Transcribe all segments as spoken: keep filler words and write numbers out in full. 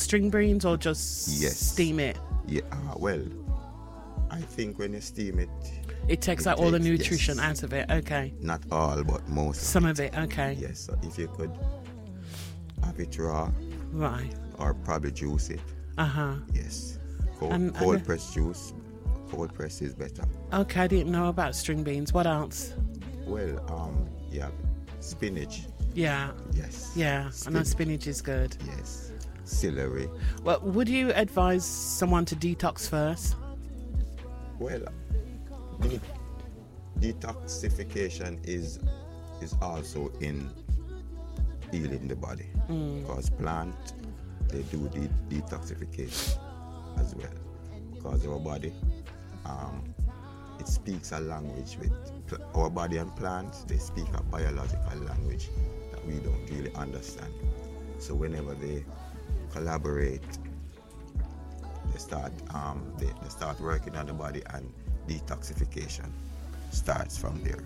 string beans or just Yes. steam it? Yeah, uh, well, I think when you steam it, It takes It out all the takes- nutrition yes. out of it. Okay. not all, but most. Some of it. Okay. Yes, so if you could have it raw Right. or probably juice it, Uh huh. yes. Cold, And- cold and- press juice, cold press is better. Okay. I didn't know about string beans. What else? Well, um, yeah, spinach, Yeah. yes. Yeah. I know Spinach, spinach is good. yes. Celery. Well, would you advise someone to detox first? Well, de- detoxification is is also in healing the body because plant they do the detoxification as well because our body um, it speaks a language with pl- our body and plants they speak a biological language that we don't really understand. So whenever they collaborate, they start um, they, they start working on the body and detoxification starts from there.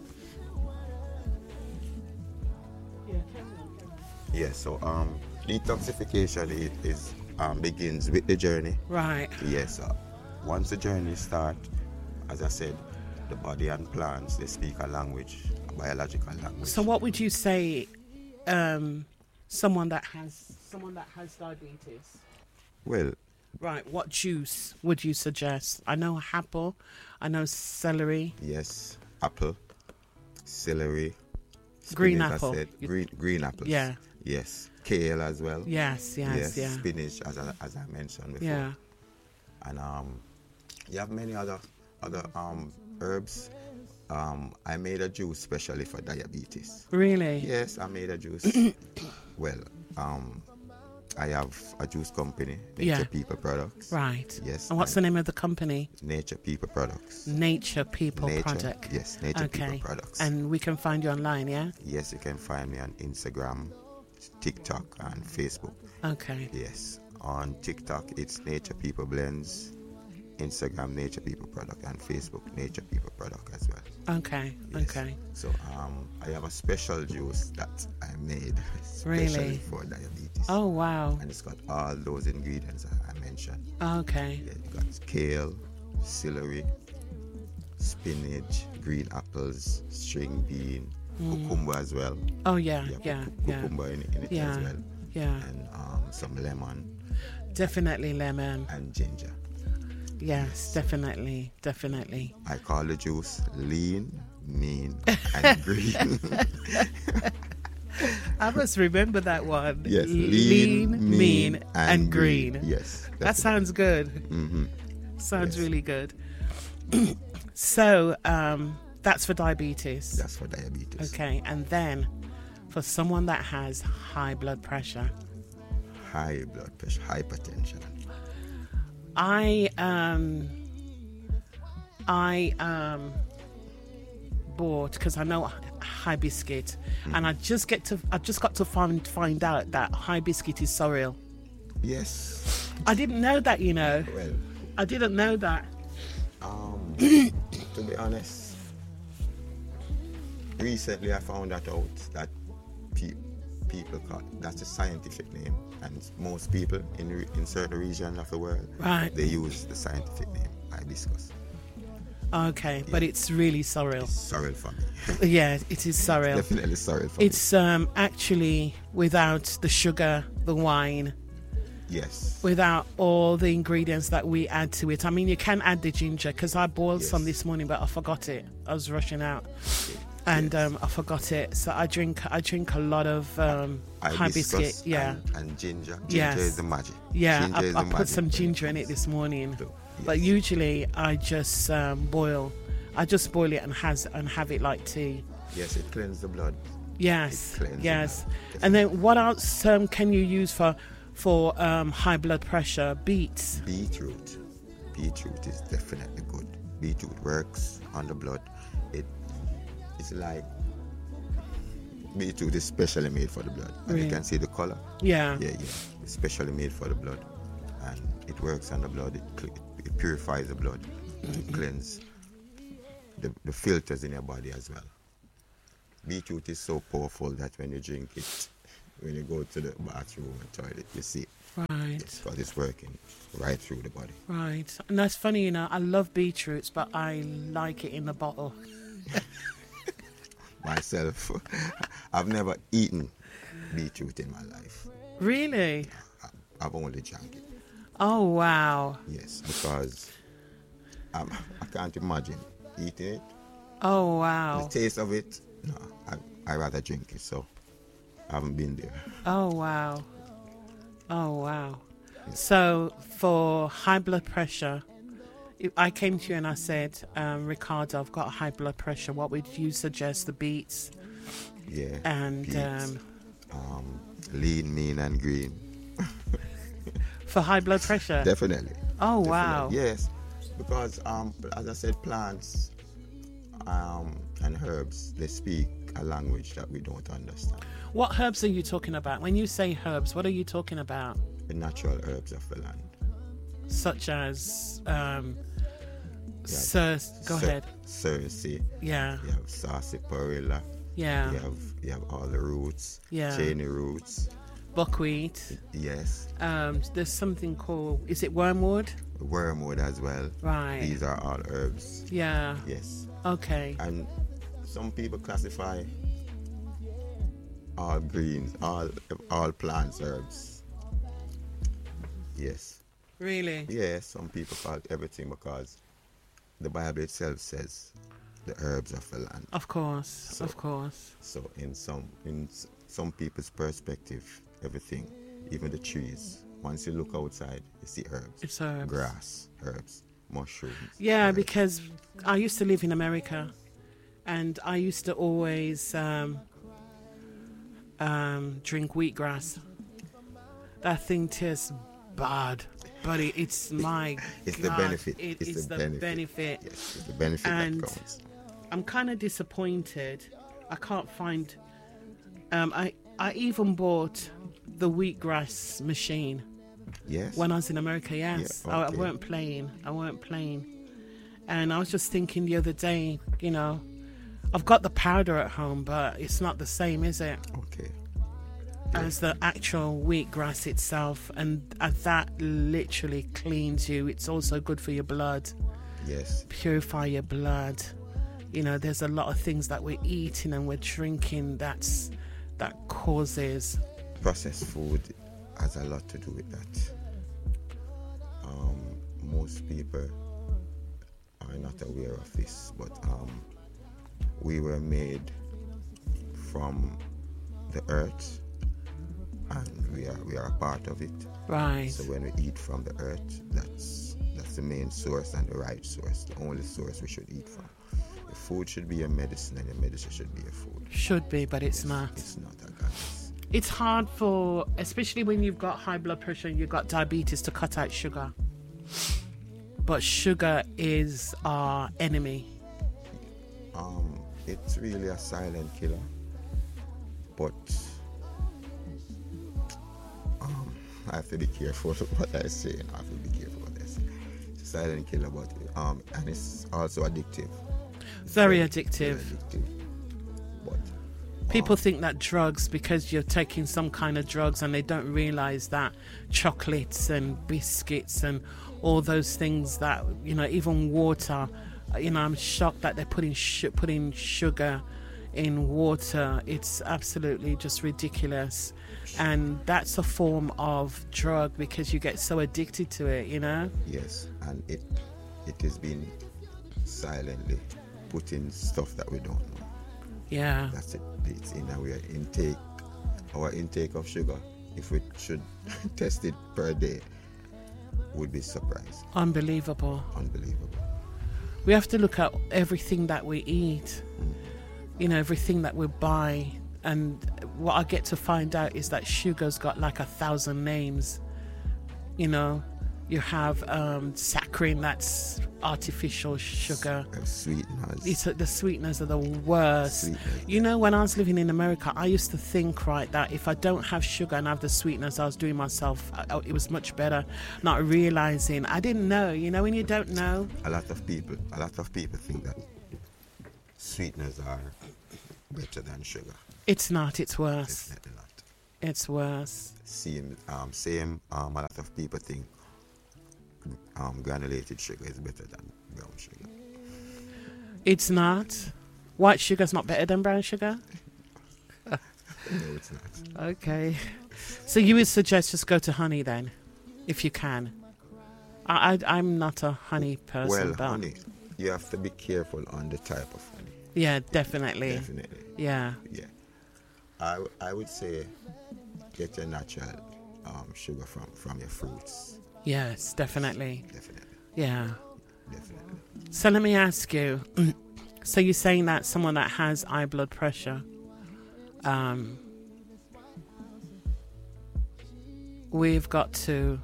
Yes, so um, detoxification is, is um, begins with the journey. Right. Yes, uh, once the journey starts, as I said, the body and plants they speak a language, a biological language. So, what would you say, um, someone that has someone that has diabetes? Well, Right. What juice would you suggest? I know apple. I know celery. yes, apple, celery, Green spinach, I apple. said, green green apples. Yeah. Yes, kale as well. Yes. Yes. Yeah. spinach as I, as I mentioned before. Yeah. And um, you have many other other um herbs. Um, I made a juice specially for diabetes. Really? Yes, I made a juice. Well, um, I have a juice company, Nature Yeah. People Products. Right. Yes. And what's the name of the company? Nature People Products. Nature People Nature, Product. Yes, Nature Okay. People Products. And we can find you online, yeah? yes, you can find me on Instagram, TikTok, and Facebook. Okay. Yes, on TikTok it's Nature People Blends, Instagram Nature People Product, and Facebook Nature People Product as well. Okay. Yes. Okay. So um, I have a special juice that I made specially Really? for diabetes. Oh, wow. And it's got all those ingredients I I mentioned. Okay. Yeah, you got kale, celery, spinach, green apples, string bean, cucumber as well. Oh, yeah. Yeah, Yeah. cu- Yeah. cucumber in, in it Yeah. as well. Yeah. And um, some lemon Definitely lemon. and ginger. Yes, definitely. Definitely. I call the juice lean, mean, and green. I must remember that one. Yes, lean, mean, and, green. Yes, That sounds good. Mm-hmm. Sounds Yes. really good. So, um, that's for diabetes. That's for diabetes. Okay, and then for someone that has high blood pressure, High blood pressure, hypertension. I um, I um, bought because I know high biscuit, Mm-hmm. and I just get to I just got to find find out that high biscuit is sorrel. Yes. I didn't know that, you know. Well, I didn't know that. um, to be honest, recently I found that out that pe- people call that's a scientific name, and most people in re- in certain regions of the world Right. they use the scientific name hibiscus. Okay, but it's really sorrel. Sorrel for me. Yeah, it is sorrel. Definitely sorrel for me. It's um, actually without the sugar, the wine, Yes. without all the ingredients that we add to it. I mean, you can add the ginger because I boiled Yes. some this morning, but I forgot it. I was rushing out, and Yes. um, I forgot it. So I drink, I drink a lot of um, Hibiscus hibiscus. Yeah, and, and ginger. Ginger Yes. is the magic. yeah. Ginger I, is I the put magic some when it ginger in it comes this morning, to- but yes. usually I just um, boil. I just boil it and has and have it like tea. Yes, it cleans the blood. Yes, It cleanses yes. it, And then what else um, can you use for for um, high blood pressure? Beets. Beetroot. Beetroot is definitely good. Beetroot works on the blood. It it's like beetroot is specially made for the blood. And Really? you can see the color. Yeah. Yeah, yeah. It's specially made for the blood. And it works on the blood. It, cl- it purifies the blood. It cleanses the, the filters in your body as well. Beetroot is so powerful that when you drink it, when you go to the bathroom and toilet, you see Right. Because it's working right through the body. Right. And that's funny, you know, I love beetroots, but I like it in the bottle. Myself, I've never eaten beetroot in my life. Really? I, I've only drank it. Oh, wow. Yes, because um, I can't imagine eating it. Oh, wow. The taste of it, no, I, I rather drink it, so I haven't been there. Oh, wow. Oh, wow. Yeah. So for high blood pressure, if I came to you and I said, um, Ricardo, I've got high blood pressure. What would you suggest? The beets? Yeah. And beets, um, um, lean, mean, and green. For high blood pressure? Definitely. Oh, Definitely. wow. Yes, because um, as I said, plants um, and herbs, they speak a language that we don't understand. What herbs are you talking about? When you say herbs, what are you talking about? The natural herbs of the land. Such as, um, yeah, Sir, go Sir, ahead. Cersei. Yeah. You have sarsaparilla. Yeah. You have you have all the roots. Yeah. Cheney roots. Buckwheat. Yes. Um, there's something called, is it wormwood? Wormwood as well. Right. These are all herbs. Yeah. Yes. Okay. And some people classify all greens, all all plants, herbs. Yes. Really? Yes, some people call it everything because the Bible itself says the herbs of the land. Of course, so, of course. So in some in some people's perspective, everything, even the trees, once you look outside, you see herbs. It's herbs. Grass, herbs, mushrooms. Yeah, herbs. because I used to live in America and I used to always um, um, drink wheatgrass. That thing tastes bad, but it, it's my It's God, the benefit. It, it's, it's the, the benefit. benefit. Yes, it's the benefit and that counts. I'm kind of disappointed. I can't find. Um, I I even bought the wheatgrass machine. Yes. When I was in America, yes. Yeah, I, I okay. weren't playing. I weren't playing. And I was just thinking the other day, you know, I've got the powder at home, but it's not the same, is it? Okay. As the actual wheatgrass itself. And uh, that literally cleans you. It's also good for your blood. Yes. Purify your blood. You know, there's a lot of things that we're eating and we're drinking that's that causes. Processed food has a lot to do with that. Um, most people are not aware of this, but um, we were made from the earth, and we are we are a part of it. Right. So when we eat from the earth, that's that's the main source and the right source, the only source we should eat from. The food should be a medicine, and the medicine should be a food. Should be, but it's Yes, not. It's not, I guess. It's hard for, especially when you've got high blood pressure and you've got diabetes, to cut out sugar. But sugar is our enemy. Um, it's really a silent killer, but um, I have to be careful what I say. I have to be careful what I say. It's a silent killer, but um, and it's also addictive. Very Very- addictive. very addictive. But People um, think that drugs, because you're taking some kind of drugs, and they don't realize that chocolates and biscuits and all those things that, you know, even water, you know, I'm shocked that they're putting sh- putting sugar in water. It's absolutely just ridiculous. And that's a form of drug because you get so addicted to it, you know? yes, and it it has been silently putting stuff that we don't know. Yeah. That's it. It's in our intake, our intake of sugar. If we should test it per day, would be surprised. Unbelievable. Unbelievable. We have to look at everything that we eat, Mm. you know, everything that we buy. And what I get to find out is that sugar's got like a thousand names. You know, you have um, saccharin, that's artificial sugar. Uh, sweeteners. It's, the sweeteners are the worst. Sweeteners. You know, when I was living in America, I used to think, right, that if I don't have sugar and have the sweeteners I was doing myself, I, it was much better. Not realizing, I didn't know. You know, when you don't know. A lot of people, a lot of people think that sweeteners are better than sugar. It's not, it's worse. Definitely not. It's worse. Same, um, same. Um, a lot of people think um, granulated sugar is better than brown sugar. It's not. White sugar's not better than brown sugar? No, it's not. Okay. So you would suggest just go to honey then, if you can. I, I, I'm not a honey person. Well, but honey, you have to be careful on the type of honey. Yeah, definitely. Definitely. Yeah. Yeah. I, w- I would say get your natural um, sugar from, from your fruits. Yes, definitely. Definitely. Yeah. Definitely. So let me ask you. So you're saying that someone that has high blood pressure, um, we've got to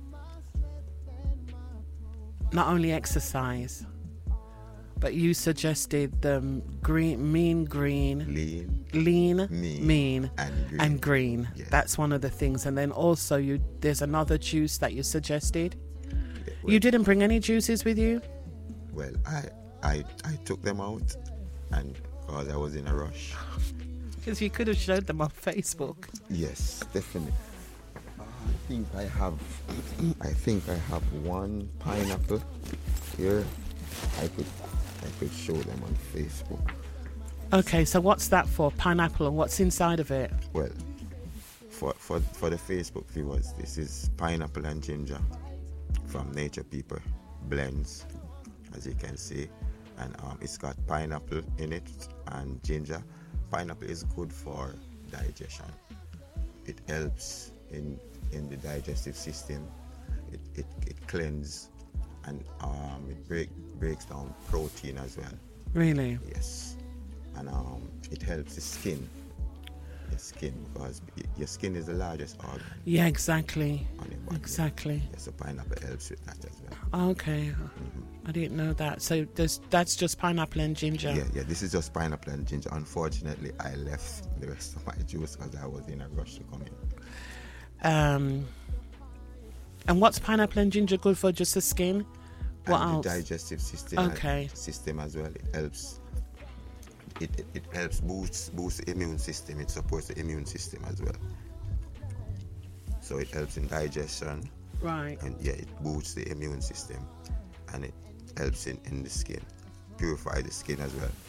not only exercise, but you suggested the green, mean green, Lean, lean, mean, mean, and green. and green. Yes. That's one of the things. And then also, you there's another juice that you suggested. Yeah, well, You didn't bring any juices with you? Well, I, I, I took them out, and because I was in a rush. Because you could have showed them on Facebook. Yes, definitely. I think I have. I think I have one pineapple here. I could, I could show them on Facebook. Okay, so what's that for? Pineapple, and what's inside of it? Well, for for for the Facebook viewers, this is pineapple and ginger from Nature People blends, as you can see, and um, it's got pineapple in it and ginger. Pineapple is good for digestion. It helps in in the digestive system. It it, it cleanses and um, it break breaks down protein as well. Really? Yes, and um, it helps the skin. Your skin, because y- your skin is the largest organ Yeah, exactly. on your body. Exactly. Yeah, so pineapple helps with that as well. Okay. I didn't know that. So there's, that's just pineapple and ginger. Yeah, yeah. This is just pineapple and ginger. Unfortunately, I left the rest of my juice because I was in a rush to come in. Um, and what's pineapple and ginger good for? Just the skin? What and else? the digestive system. Okay. System as well. It helps. It, it, it helps boost boost the immune system. It supports the immune system as well. So it helps in digestion, Right. and yeah, it boosts the immune system, and it helps in, in the skin, purify the skin as well.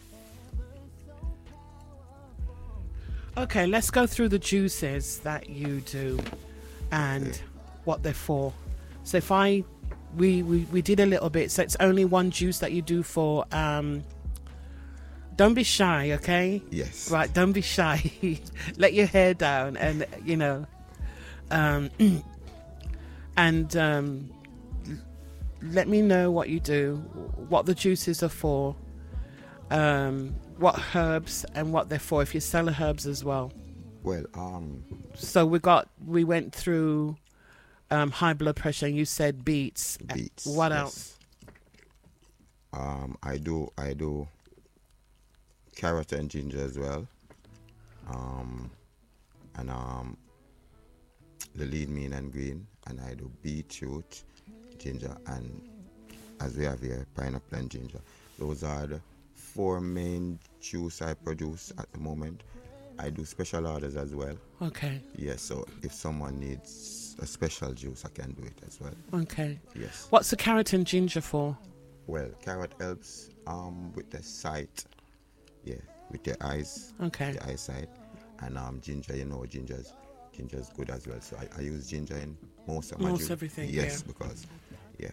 Okay, let's go through the juices that you do and Okay. what they're for. So if I, we, we, we did a little bit, so it's only one juice that you do for, um, don't be shy, okay? Yes. Right, don't be shy. Let your hair down and, you know, um, and um, let me know what you do, what the juices are for, um, what herbs and what they're for, if you sell herbs as well. Well, um, So we got, we went through um, high blood pressure, and you said beets. beets. What yes. else? Um, I do, I do carrot and ginger as well. Um, and um, the lean, mean, and green. And I do beetroot, ginger, and as we have here, pineapple and ginger. Those are the four main juice I produce at the moment. I do special orders as well. Okay, Yes, so if someone needs a special juice, I can do it as well. okay. Yes. What's the carrot and ginger for? Well, carrot helps um with the sight, yeah, with your eyes, Okay. the eyesight, and um ginger. You know, ginger's ginger's good as well. So I, I use ginger in most of my Most juice. everything, Yes, yeah. because yeah.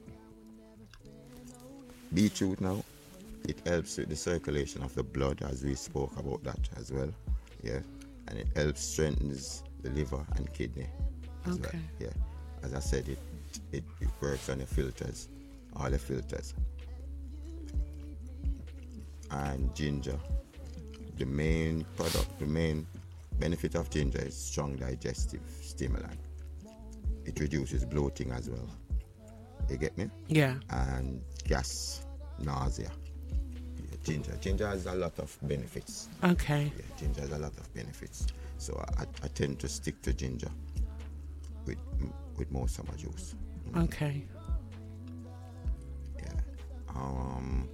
Beetroot now, it helps with the circulation of the blood, as we spoke about that as well. Yeah, and it helps strengthens the liver and kidney as Okay. well. Yeah, as I said, it, it it works on the filters, all the filters. And ginger, the main product, the main benefit of ginger is strong digestive stimulant. It reduces bloating as well. You get me? Yeah. And gas, nausea. Yeah, ginger, ginger has a lot of benefits. Okay. Yeah, ginger has a lot of benefits. So I, I tend to stick to ginger with with most of my juice. Okay. Yeah. Um.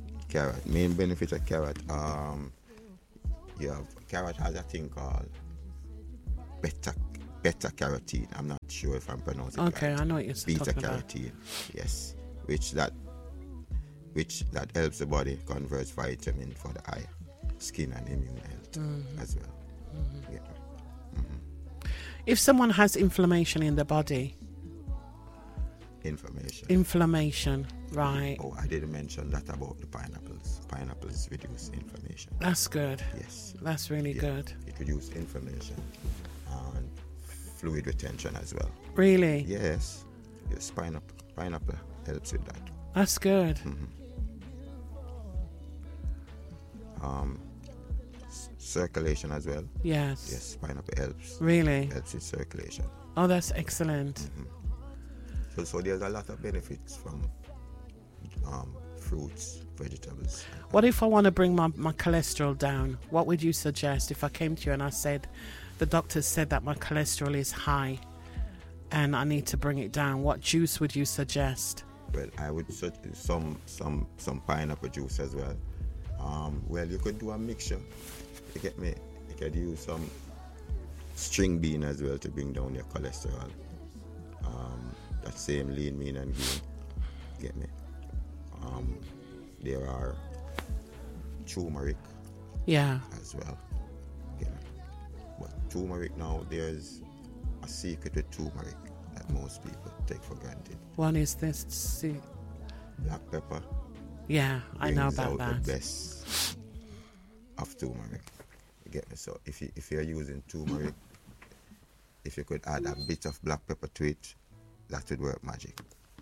Carrot. Main benefit of carrot. Um. You have carrot has a thing called beta beta carotene. I'm not sure if I'm pronouncing it Okay, right. I know what you're Beta talking about. carotene, yes, which that which that helps the body convert vitamin for the eye, skin, and immune health Mm-hmm. as well. Mm-hmm. Yeah. If someone has inflammation in the body, Information. inflammation, right? Oh, I didn't mention that about the pineapples. Pineapples reduce inflammation. That's good. Yes. That's really Yeah. good. It reduces inflammation and fluid retention as well. Really? Yes. Yes, pineapple, pineapple helps with that. That's good. Mm-hmm. Um, c- circulation as well. Yes. Yes, pineapple helps. Really? Helps with circulation. Oh, that's excellent. Mm-hmm. So, so there's a lot of benefits from um, fruits, vegetables. What if I want to bring my, my cholesterol down? What would you suggest if I came to you and I said, the doctor said that my cholesterol is high and I need to bring it down? What juice would you suggest? Well, I would suggest some some some pineapple juice as well. Um, well, you could do a mixture. You get me? You could use some string bean as well to bring down your cholesterol. Um, that same lean, mean, and green. Get me? Um, there are turmeric Yeah. as well. Get me? But turmeric now, there's a secret with turmeric that most people take for granted. One is this. See, Black pepper. yeah, I know brings about out that. the best of turmeric. You get me? So if you if you're using turmeric, if you could add a bit of black pepper to it, that would work magic.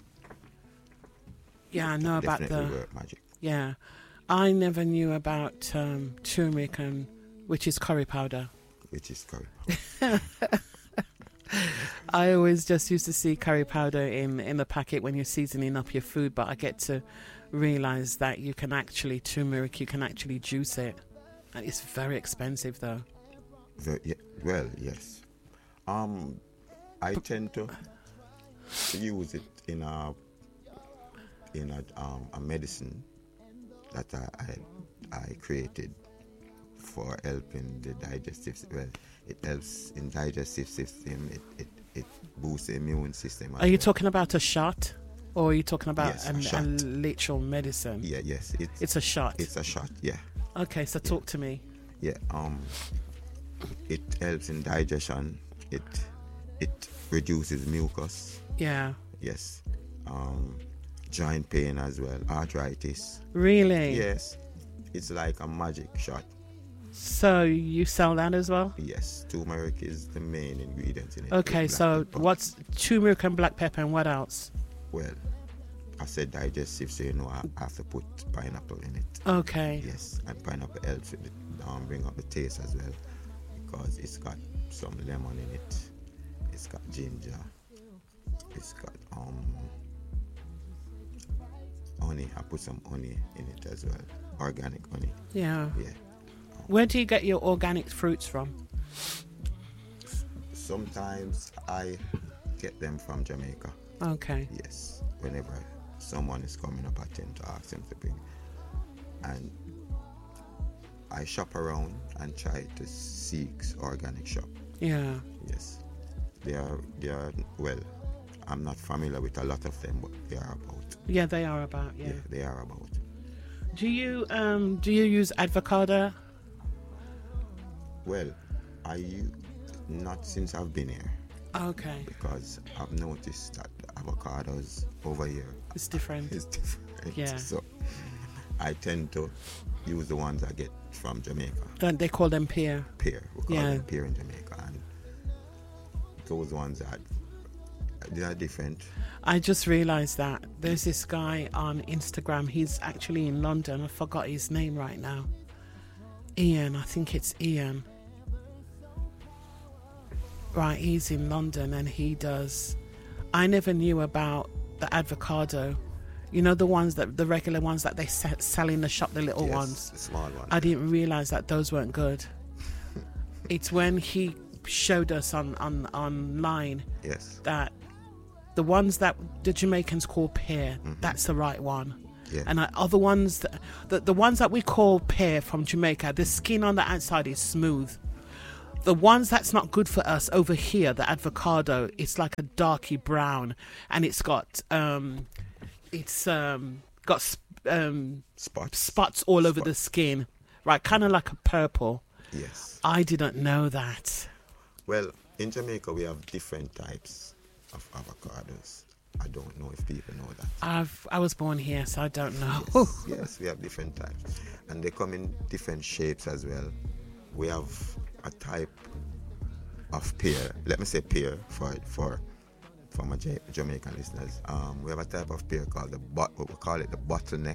Yeah, I know about Definitely the. work magic. Yeah, I never knew about um, turmeric, and which is curry powder. Which is curry. I always just used to see curry powder in, in the packet when you're seasoning up your food, but I get to realize that you can actually, turmeric, you can actually juice it. And it's very expensive though. Very, yeah, well, yes. Um, I tend to use it in a in a um a medicine that I I, I created for helping the digestive. Well, it helps in digestive system. It it, it boosts the immune system. Are you talking about a shot? Or are you talking about Yes, a an, a, shot. literal medicine? Yeah, yes. It's It's a shot. it's a shot. Yeah, Okay, so talk to me. yeah. Um, it helps in digestion. It it reduces mucus. Yeah. Yes. Um, joint pain as well. Arthritis. Really? Yes. It's like a magic shot. So you sell that as well? Yes. Turmeric is the main ingredient in it. Okay, with so black pepper. what's turmeric and black pepper and what else? Well, I said digestive, so you know I have to put pineapple in it. Okay. Yes, and pineapple helps with it, um, bring up the taste as well, because it's got some lemon in it. It's got ginger. It's got um honey. I put some honey in it as well. Organic honey. Yeah. Yeah. Where do you get your organic fruits from? Sometimes I get them from Jamaica. Okay. Yes. Whenever someone is coming up, I tend to ask them to bring. And I shop around and try to seek organic shop. Yeah. Yes. They are, they are, well, I'm not familiar with a lot of them, but they are about. Yeah, they are about, yeah. Yeah, they are about. Do you um do you use avocado? Well, I u- not since I've been here, Okay. because I've noticed that the avocados over here It's different. is different. Yeah. So I tend to use the ones I get from Jamaica. Don't they call them pear? Pear. We call Yeah. them pear in Jamaica. And those ones are, they are different. I just realized that there's this guy on Instagram. He's actually in London. I forgot his name right now. Ian, I think it's Ian. Right, he's in London and he does. I never knew about the avocado. You know, the ones that the regular ones that they se- sell in the shop, the little Yes, ones. the small ones. I didn't realize that those weren't good. It's when he showed us on, on online Yes. that the ones that the Jamaicans call pear, that's the right one. Yeah. And uh, other ones, that, the, the ones that we call pear from Jamaica, the skin on the outside is smooth. The ones that's not good for us over here, the avocado, it's like a darky brown, and it's got um, it's um got sp- um Spots. spots all over Spots. the skin, right? Kind of like a purple. Yes. I didn't know that. Well, in Jamaica we have different types of avocados. I don't know if people know that. I've I was born here, so I don't know. Yes, yes, we have different types, and they come in different shapes as well. We have a type of pear. Let me say pear for for for my J- Jamaican listeners. Um, we have a type of pear called the but we call it the bottleneck.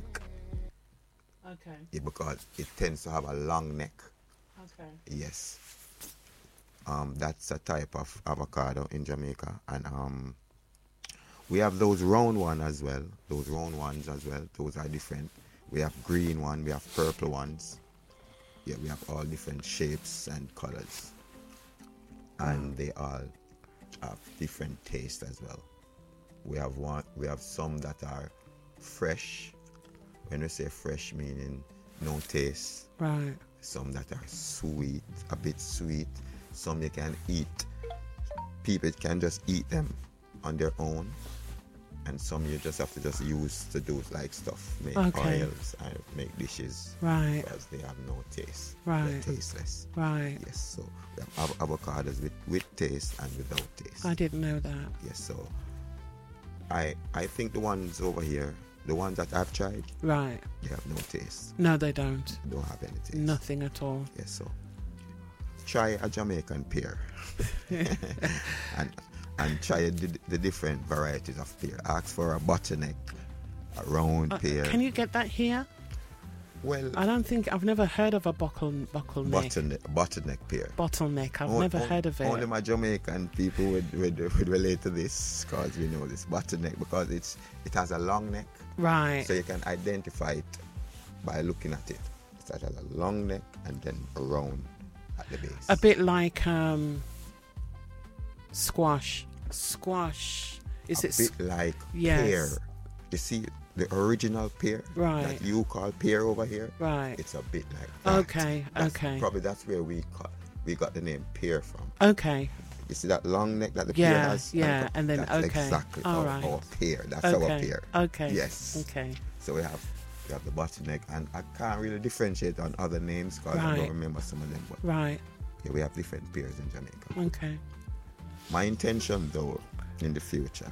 Okay. Yeah, because it tends to have a long neck. Okay. Yes. Um, that's a type of avocado in Jamaica, and um, we have those round ones as well. Those round ones as well. Those are different. We have green one. We have purple ones. Yeah, we have all different shapes and colors, and they all have different taste as well. We have one. We have some that are fresh. When we say fresh, meaning no taste. Right. Some that are sweet, a bit sweet. Some you can eat. People can just eat them on their own, and some you just have to just use to do like stuff, make Okay. oils and make dishes. Right. Because they have no taste. Right. They're tasteless. Right. Yes. So we have av- avocados with, with taste and without taste. I didn't know that. Yes. So I I think the ones over here, the ones that I've tried, Right. they have no taste. No, they don't. Don't have any taste. Nothing at all. Yes, so try a Jamaican pear and and try the, the different varieties of pear. Ask for a bottleneck, a round Uh, pear. Can you get that here? well, I don't think I've never heard of a buckle bottleneck. bottleneck, bottleneck pear. Bottleneck. I've On- never on- heard of it. Only my Jamaican people would, would, would relate to this because we know this bottleneck because it's it has a long neck, Right. so you can identify it by looking at it. It has a long neck and then a round at the base. A bit like um, squash. Squash. Is a it? bit s- like Yes. pear. You see the original pear Right. that you call pear over here. Right. It's a bit like that. Okay, That's okay. Probably that's where we call, we got the name pear from. Okay. You see that long neck that the pear Yeah. has. Yeah. And then that's okay. exactly All our, right. our pear. That's our Okay. pear. Okay. Yes. Okay. So we have we have the bottleneck, and I can't really differentiate on other names because I Right. don't remember some of them. But Right. yeah, we have different pears in Jamaica. Okay. My intention, though, in the future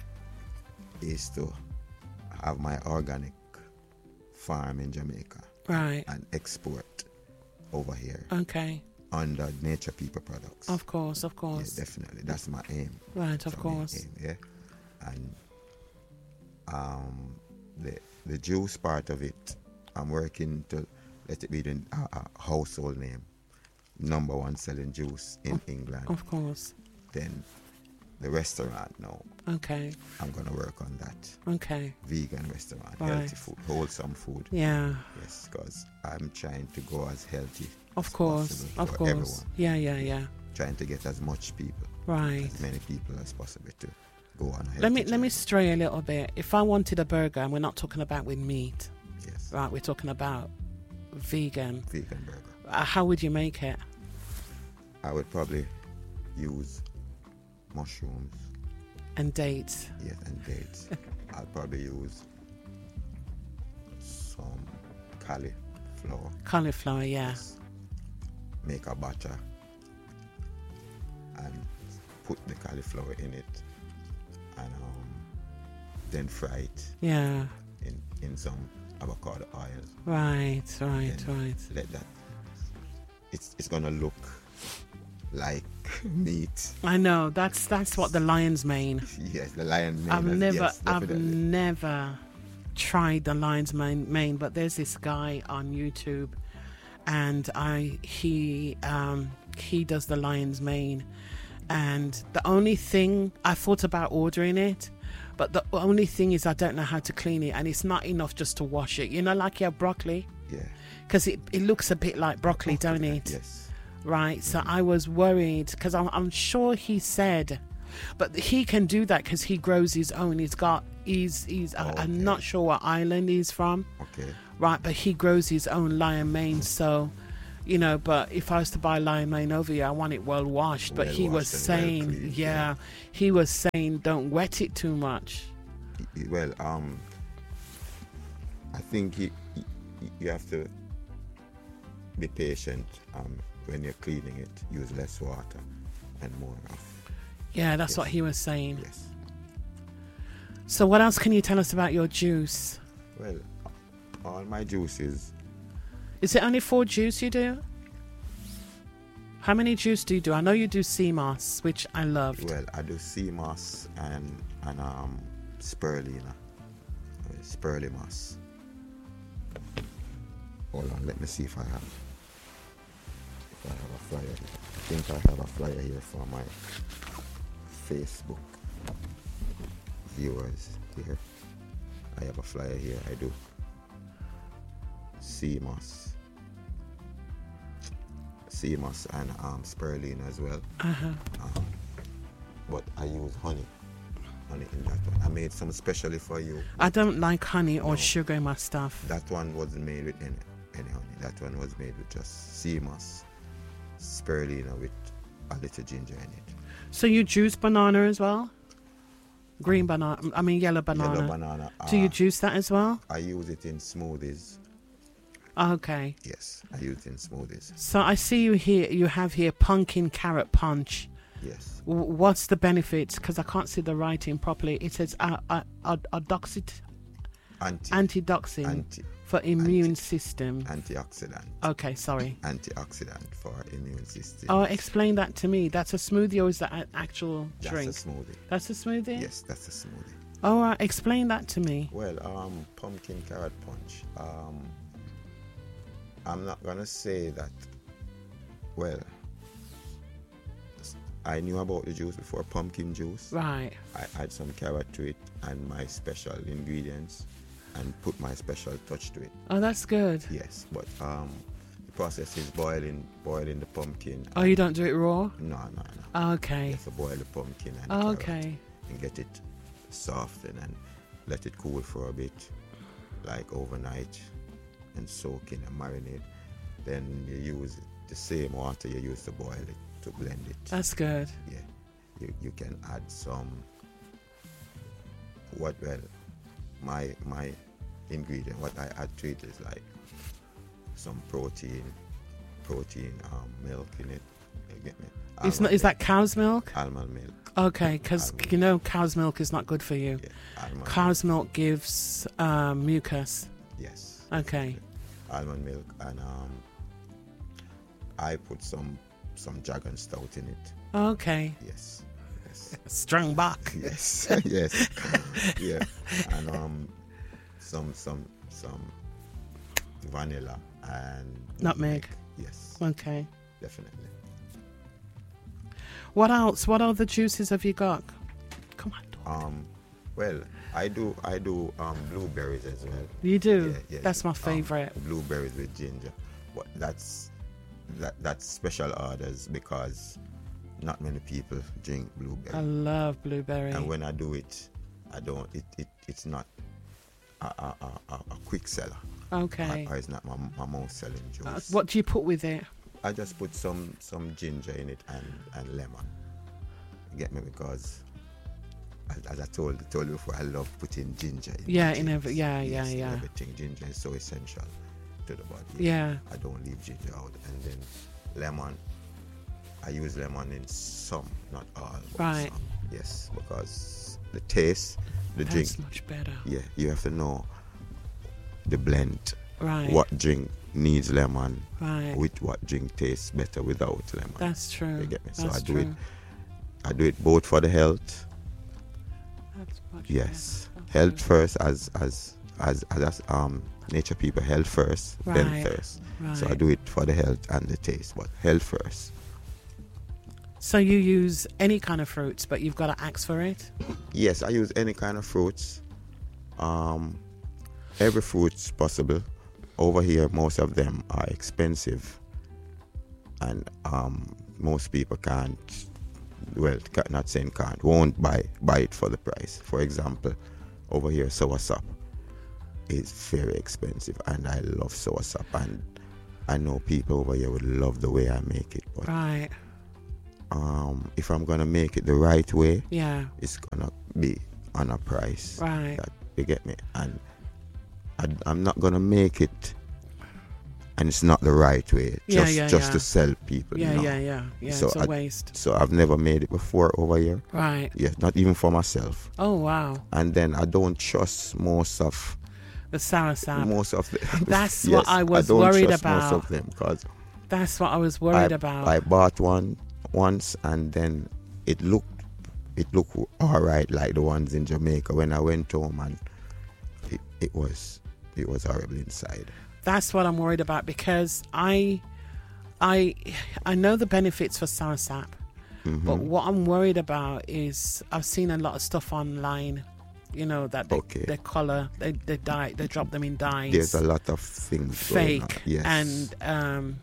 is to have my organic farm in Jamaica Right. and export over here Okay. under Nature People Products. Of course. Of Yeah, course. definitely. That's my aim. Right. Of That's my course. aim, yeah. And um, the the juice part of it, I'm working to let it be the uh, uh, household name, number one selling juice in England. Of course. Then the restaurant now. Okay. I'm gonna work on that. Okay. Vegan restaurant, Right. healthy food, wholesome food. Yeah. Yes, because I'm trying to go as healthy Of as course. possible Of for course. everyone. Yeah. Yeah. Yeah. Trying to get as much people, Right. as many people as possible to go on a healthy Let me let me journey. stray a little bit. If I wanted a burger, and we're not talking about with meat, Yes, right? We're talking about vegan. vegan burger. Uh, how would you make it? I would probably use mushrooms, And dates. yes, and dates. I'd probably use some cauliflower. Cauliflower. Yeah. Yes. Make a batter and put the cauliflower in it, and um, then fry it Yeah. in, in some avocado oil. Right. Right. Then Right. Let that. It's it's gonna look like meat. I know. That's that's what the lion's mane. Yes, the lion mane. I've has- never, yes, I've definitely. never tried the lion's mane, mane, but there's this guy on YouTube, and I he um, he does the lion's mane, and the only thing I thought about ordering it, but the only thing is I don't know how to clean it, and it's not enough just to wash it. You know, like you have broccoli, Yeah. because it it looks a bit like broccoli, don't it? Yes. Right, so I was worried because I'm, I'm sure he said, but he can do that because he grows his own. He's got, he's, he's. Oh, I, okay. I'm not sure what island he's from, Okay. right? But he grows his own lion mane, so you know, but if I was to buy lion mane over here, I want it well washed. But Well he was washed and saying, well cleaned, yeah, yeah. he was saying don't wet it too much. Well, um, I think you, you, you have to be patient um, when you're cleaning it. Use less water and more of. Yeah, that's Yes. what he was saying. Yes. So what else can you tell us about your juice? Well, all my juices, Is it only four juice you do? How many juice do you do? I know you do sea moss, which I loved. well, I do sea moss and and um spirulina, uh, spirulimoss. Hold on, let me see if I have if I have a flyer. Here. I think I have a flyer here for my Facebook viewers here. I have a flyer here. I do sea moss, sea moss and um, spirulina as well. Uh-huh. Um, but I use honey, honey in that one. I made some specially for you. I don't like honey or No. sugar in my stuff. That one wasn't made with any, any honey. That one was made with just sea moss, spirulina with a little ginger in it. So you juice banana as well? Green banana, I mean yellow banana. Yellow banana. Do you uh, juice that as well? I use it in smoothies. Okay. Yes, I use it in smoothies. So I see you here. You have here pumpkin carrot punch. Yes. W- What's the benefits? Because I can't see the writing properly. It says uh, uh, uh, adoxit, Anti, antidoxin anti, for immune anti- system. antioxidant. Okay, sorry. Antioxidant for immune system. Oh, explain that to me. That's a smoothie or is that an actual That's drink? a smoothie. That's a smoothie? Yes, that's a smoothie. All right, explain that to me. Well, um, pumpkin carrot punch. Um, I'm not gonna say that. Well, I knew about the juice before pumpkin juice. Right. I add some carrot to it and my special ingredients, and put my special touch to it. Oh, that's good. Yes, but um, the process is boiling, boiling the pumpkin. Oh, you don't do it raw? No, no, no. Oh, You okay. have to boil the pumpkin and Oh, carrot okay. and get it softened and let it cool for a bit, like overnight, and soak in and marinate. Then you use the same water you use to boil it to blend it. That's good. Yeah, you you can add some. What well, my my ingredient. What I add to it is like some protein, protein um, milk in it. You get me? It's not. Is that cow's milk? almond milk? Okay, because Almond. you know cow's milk is not good for you. Yeah, almond Cow's milk gives um, mucus. milk. Yes. Okay. Almond milk, and um, I put some some dragon stout in it. Okay. Yes. Yes. Strong back. Yes. Yes. Yeah. And um, some some some vanilla and Nutmeg. Yes, Okay. definitely. What else? What other juices have you got? Come on. dog. Um, well, I do I do um blueberries as well. You do. Yeah, yeah, That's my um, favorite. blueberries with ginger. But that's that that's special orders because not many people drink blueberry. I love blueberry. And when I do it, I don't. It, it it's not a, a, a, a a quick seller. Okay. Or, or it's not my, my most selling juice. Uh, what do you put with it? I just put some some ginger in it and, and lemon. You get me? Because as, as I told told you before, I love putting ginger in. Yeah, my in every- drinks. yeah, Yes, yeah, in yeah. everything. Ginger is so essential to the body. Yeah. I don't leave ginger out. And then lemon. I use lemon in some, not all. But Right. Some. Yes, because the taste, the That's drink. much better. Yeah, you have to know the blend. Right. What drink needs lemon? Right. With what drink tastes better without lemon? That's true. You get me? So That's I do true. it. I do it both for the health. That's much Yes, better. That's health good. first, as as as as um nature people, health first, then Right. thirst. So I Right. do it for the health and the taste, but health first. So you use any kind of fruits, but you've got to ask for it. Yes, I use any kind of fruits. Um, every fruit's possible. Over here, most of them are expensive, and um, most people can't. Well, ca- not saying can't, won't buy buy it for the price. For example, over here, soursop is very expensive, and I love soursop. And I know people over here would love the way I make it, but Right. um, if I'm gonna make it the right way, Yeah. it's gonna be on a price. Right. That you get me, and I, I'm not gonna make it, and it's not the right way. Yeah, just yeah, just yeah. to sell people. Yeah, no. yeah, yeah. Yeah, So it's a I- waste. So I've never made it before over here. Right. Yeah, not even for myself. Oh, wow. And then I don't trust most of The soursop. most of the. That's yes, what I was don't worried trust about. Most of them, because That's what I was worried I, about. I bought one once, and then it looked it looked all right, like the ones in Jamaica. When I went home, and it, it was it was horrible inside. That's what I'm worried about, because I, I, I know the benefits for soursop, Mm-hmm. but what I'm worried about is I've seen a lot of stuff online, you know, that they, Okay. they color, they they dye, they drop them in dyes, There's a lot of things going on. fake, Yes. and um,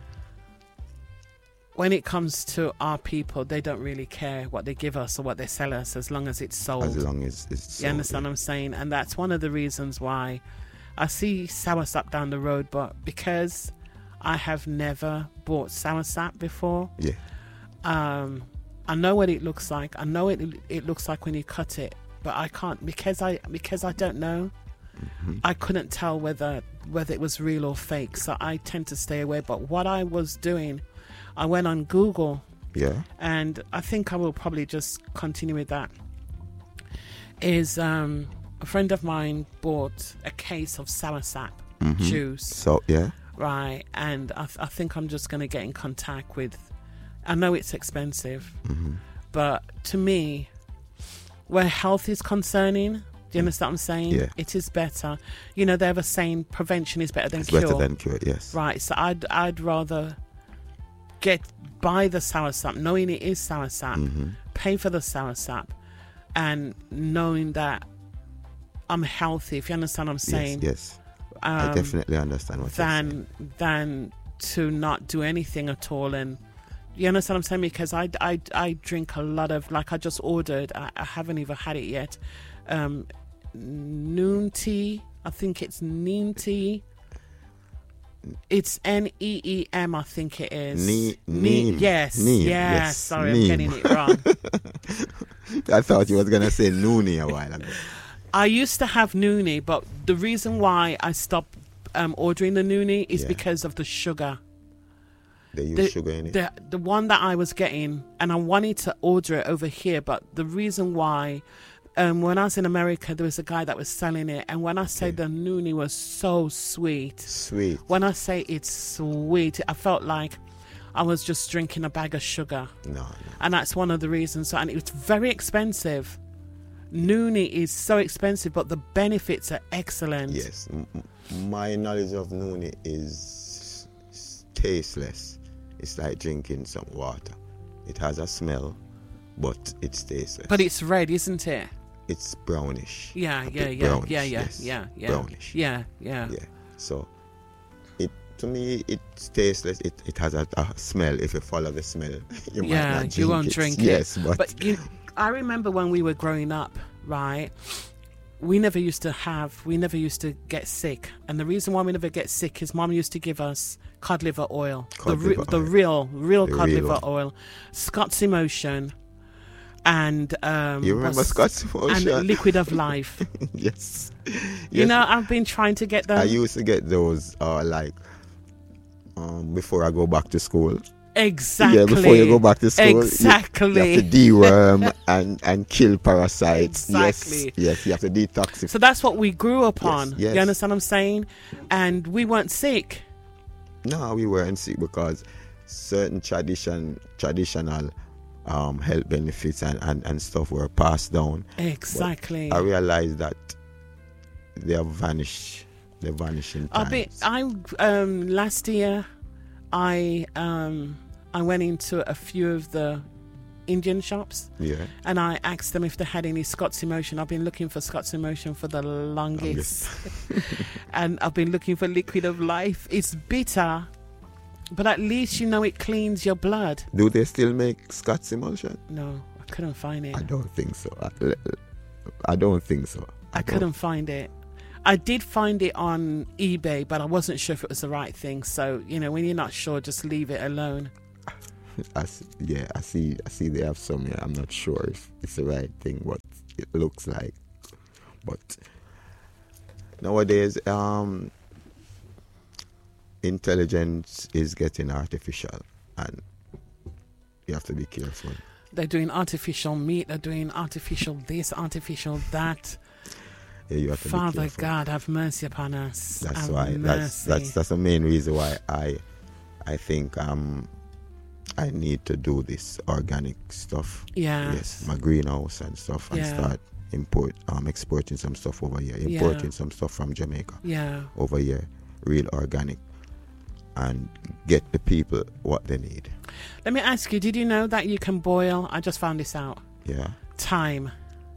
when it comes to our people, they don't really care what they give us or what they sell us, as long as it's sold. as long as it's You sold, understand what I'm saying? And that's one of the reasons why I see soursop down the road, but because I have never bought soursop before, yeah. um, I know what it looks like. I know it it looks like when you cut it, but I can't, because I because I don't know. Mm-hmm. I couldn't tell whether whether it was real or fake, so I tend to stay away. But what I was doing, I went on Google, Yeah. and I think I will probably just continue with that. Is um, a friend of mine bought a case of soursop Mhm. juice, So yeah. right? And I, th- I think I'm just going to get in contact with. I know it's expensive, Mm-hmm. but to me, where health is concerning, do you understand what I'm saying? Yeah. It is better. You know, they have a saying, prevention is better than It's cure. better than cure. Yes. Right, so I'd I'd rather get buy the soursop, knowing it is soursop, Mm-hmm. pay for the soursop, and knowing that I'm healthy. If you understand what I'm saying, Yes. Yes. um, I definitely understand what you're saying. than than to not do anything at all. And you understand what I'm saying? Because I, I, I drink a lot of, like I just ordered, I, I haven't even had it yet, um, noon tea. I think it's neem tea. It's N E E M, I think it is. Ne- Ne- neem. Yes, Neem, yes. yes, Sorry, neem. I'm getting it wrong. I thought you was gonna say noonie a while ago. I used to have noonie, but the reason why I stopped um, ordering the noonie is Yeah. because of the sugar. They use The, sugar in it. the the one that I was getting, and I wanted to order it over here, but the reason why, um, when I was in America, there was a guy that was selling it, and when I say Okay. the noonie was so sweet, Sweet. when I say it's sweet, I felt like I was just drinking a bag of sugar, No, no. and that's one of the reasons. And it's very expensive. Noonie is so expensive, but the benefits are excellent. Yes. M- m- my knowledge of noonie is s- tasteless. It's like drinking some water. It has a smell, but it's tasteless. But it's red, isn't it? it's brownish. Yeah, A yeah, bit yeah, brownish, yeah, yeah, yes. yeah, yeah, Brownish. yeah, yeah. Yeah. So it to me it's tasteless. It it has a, a smell. If you follow the smell, you might Yeah, not drink you won't it. drink it. Yes, but, But you, I remember when we were growing up, right? We never used to have, we never used to get sick, and the reason why we never get sick is Mom used to give us cod liver oil, Cod the re- liver the oil. real, real The cod real liver one. oil, Scott's Emotion, and um, you remember what's- Scott's Emotion? and Liquid of Life. yes. You Yes. know, I've been trying to get them. I used to get those uh, like um, before I go back to school. Exactly. Yeah, before you go back to school, you- Exactly. you, have to deworm and, and kill parasites. Exactly. Yes, yes, you have to detoxify. So that's what we grew up Yes, on. yes. You understand what I'm saying? And we weren't sick. No, we weren't sick because certain tradition, traditional um, health benefits and, and, and stuff were passed down. Exactly. I realized that they have vanished. They vanish in I time. be, I um last year, I um I went into a few of the Indian shops Yeah. and I asked them if they had any Scott's Emotion. I've been looking for Scott's Emotion for the longest, and I've been looking for Liquid of Life. It's bitter, but at least you know it cleans your blood. Do they still make Scott's Emulsion? No, I couldn't find it. I don't think so. I, I don't think so. I don't- couldn't find it. I did find it on eBay, but I wasn't sure if it was the right thing. So, you know, when you're not sure, just leave it alone. I see, yeah, I see. I see they have some here. I'm not sure if it's the right thing, what it looks like. But nowadays, um, intelligence is getting artificial, and you have to be careful. They're doing artificial meat. They're doing artificial this, artificial that. Yeah, you have to Father be careful. God, have mercy upon us. That's have why. Mercy. That's that's that's the main reason why I, I think um, I need to do this organic stuff. Yeah. Yes, my greenhouse and stuff, and Yeah. start import um exporting some stuff over here, importing Yeah. some stuff from Jamaica Yeah. over here, real organic, and get the people what they need. Let me ask you, did you know that you can boil? I just found this out. Yeah. Thyme.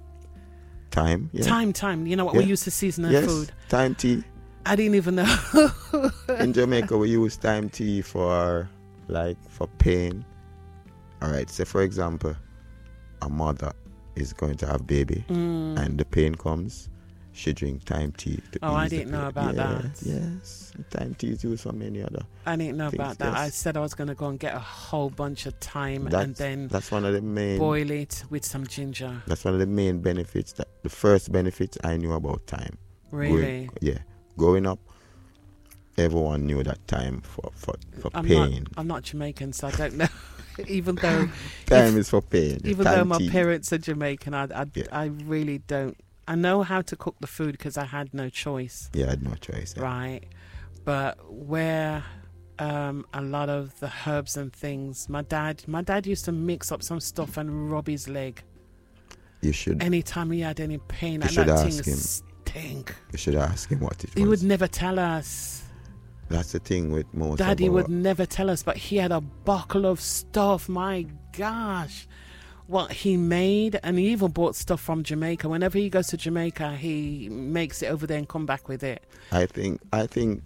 Time. Yeah. Time, time. You know what Yeah. we use to season our Yes. food? Time tea. I didn't even know. In Jamaica, we use time tea for like for pain. All right. So, for example, a mother is going to have baby, Mm. and the pain comes. She drink time tea. To Oh, I ease the didn't know pain. about Yeah, that. Yes, time tea is used for many other. I didn't know things, about that. I yes. said I was going to go and get a whole bunch of thyme and That's, then that's one of the main. boil it with some ginger. That's one of the main benefits. That the first benefit I knew about time. Really? Growing, yeah, growing up, everyone knew that time for for, for I'm pain. not. I'm not Jamaican, so I don't know. even though, Time is for pain. even time though my tea. parents are Jamaican, I, I, Yeah. I really don't. I know how to cook the food because I had no choice, Yeah, I had no choice. Yeah. right? But where um, a lot of the herbs and things, my dad, my dad used to mix up some stuff and rub his leg You should anytime he had any pain. You And should that ask thing him. stink. you should ask him what it He was. would never tell us. That's the thing with most. Daddy of our, would never tell us, but he had a bottle of stuff. My gosh. What he made, and he even bought stuff from Jamaica. Whenever he goes to Jamaica, he makes it over there and come back with it. I think. I think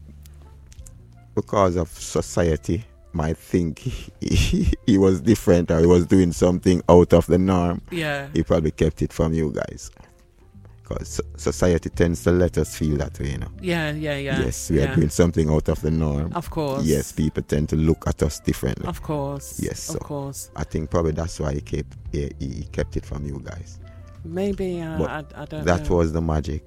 because of society, might think he, he was different or he was doing something out of the norm. Yeah. He probably kept it from you guys. Because society tends to let us feel that way, you know. Yeah, yeah, yeah. Yes, we yeah. are doing something out of the norm. Of course. Yes, people tend to look at us differently. Of course. Yes, Of so course. I think probably that's why he kept he, he kept it from you guys. Maybe, uh, But I, I don't That know. was the magic.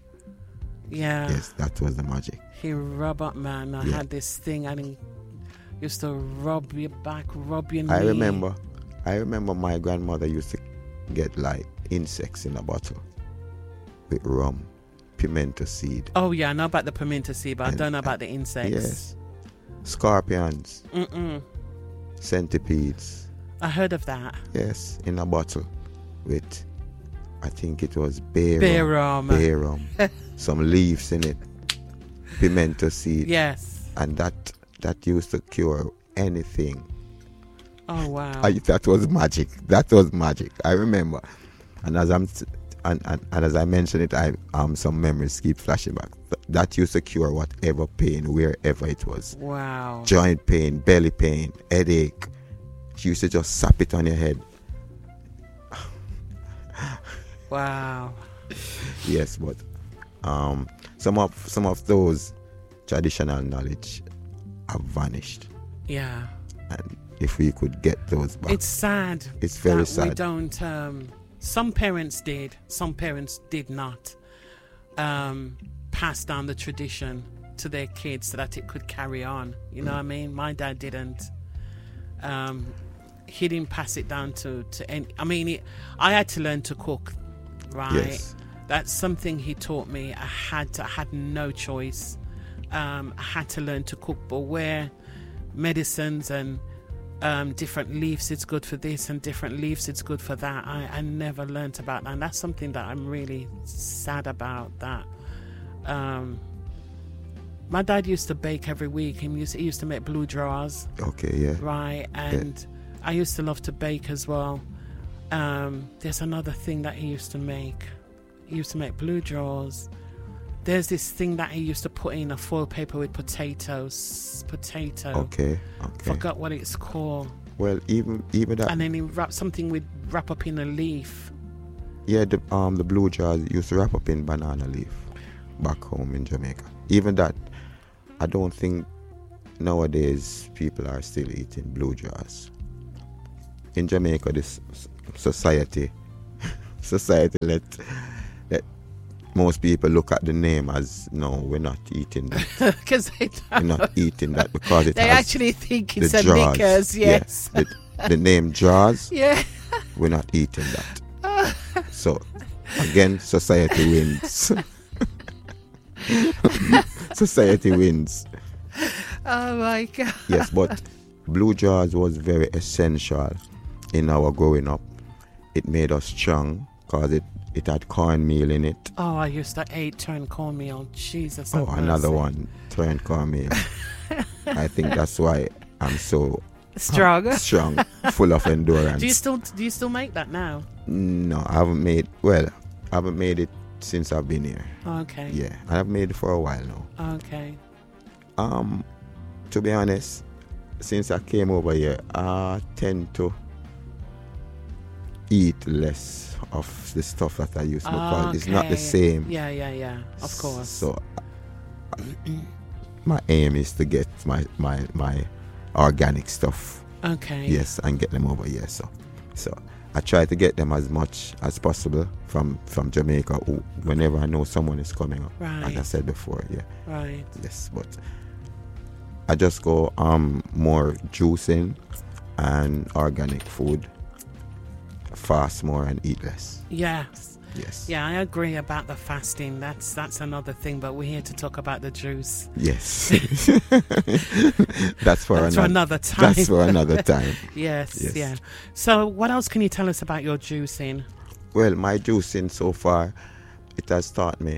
Yeah. Yes, that was the magic. He rub up, man. I Yeah. had this thing and he used to rub your back, rub your knee. I remember, I remember my grandmother used to get like insects in a bottle with rum, pimento seed. Oh, yeah, I know about the pimento seed, but I And- don't know about the insects. Yes, scorpions, Mm-mm. centipedes. I heard of that. Yes, in a bottle with, I think it was bear Bear rum, rum. bear rum, some leaves in it, pimento seed, Yes. and that that used to cure anything. Oh, wow. I, that was magic. That was magic. I remember, and as I'm and, and, and as I mentioned it, I um some memories keep flashing back. Th- That used to cure whatever pain, wherever it was. Wow. Joint pain, belly pain, headache. She used to just sap it on your head. Wow. Yes, but um some of some of those traditional knowledge have vanished, Yeah. and if we could get those back, It's sad. It's very that sad. We don't. Um, some parents did. Some parents did not um, pass down the tradition to their kids so that it could carry on. You know what I mean? My dad didn't. Um, he didn't pass it down to to any. I mean, it, I had to learn to cook. Right. yes, That's something he taught me. I had to, I had no choice. Um, I had to learn to cook, but where medicines and um, different leaves it's good for this and different leaves it's good for that, I, I never learnt about that, and that's something that I'm really sad about. That um, my dad used to bake every week. He used, he used to make blue drawers, okay, yeah, right? And I used to love to bake as well. Um, there's another thing that he used to make. He used to make blue drawers. There's this thing that he used to put in a foil paper with potatoes. Potato. okay, okay. Forgot what it's called. Well, even even that, And then he wrapped something with wrap up in a leaf. yeah, the um the blue jars used to wrap up in banana leaf. back home in Jamaica. Even that, I don't think nowadays people are still eating blue jars. In Jamaica, this society, society let, let most people look at the name as, no, we're not eating that. Because they don't. We're not eating that because it They has actually think it's the a jars. Liquors, yes. Yeah, the, the name jars, Yeah. we're not eating that. So, again, society wins. Society wins. Oh my God. Yes, but blue jars was very essential in our growing up. It made us strong because it, it had cornmeal in it. Oh, I used to eat turned cornmeal. Jesus. Oh, have another mercy. one, turned cornmeal. I think that's why I'm so Strong. strong, full of endurance. Do you still do you still make that now? No, I haven't made, well, I haven't made it since I've been here. Okay. Yeah, I have made it for a while now. Okay. Um, to be honest, since I came over here, I tend to eat less of the stuff that I used to because it's not the Okay. same. Yeah, yeah, yeah. Of course. So my aim is to get my my my organic stuff, Okay. yes, and get them over here. So so I try to get them as much as possible from from Jamaica who- whenever I know someone is coming up. Like I Right. said before, yeah. Right. Yes, but I just go um more juicing and organic food, fast more and eat less. Yes. Yes. Yeah, I agree about the fasting. That's that's another thing, but we're here to talk about the juice. Yes. That's for That's for another. another time. That's for another time. Yes, Yes. yeah. So, what else can you tell us about your juicing? Well, my juicing so far, it has taught me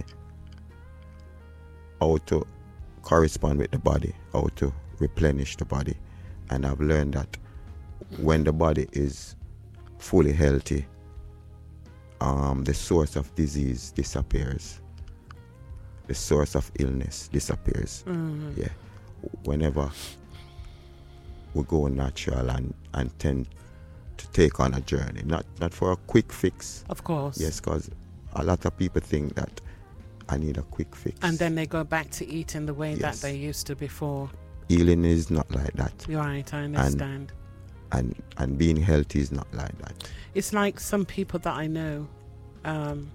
how to correspond with the body, how to replenish the body, and I've learned that when the body is fully healthy, um, the source of disease disappears. The source of illness disappears. Mm. Yeah. Whenever we go natural and, and tend to take on a journey, not not for a quick fix. Of course. Yes, because a lot of people think that I need a quick fix. And then they go back to eating the way that Yes. they used to before. Healing is not like that. You're right, I understand. And and being healthy is not like that. It's like some people that I know. Um,